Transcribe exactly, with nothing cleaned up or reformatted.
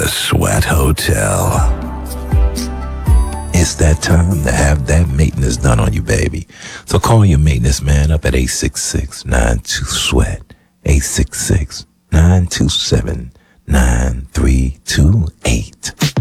the Sweat Hotel. It's that time to have that maintenance done on you, baby. So call your maintenance man up at eight six six, nine two, sweat, eight six six, nine two seven, nine three two eight.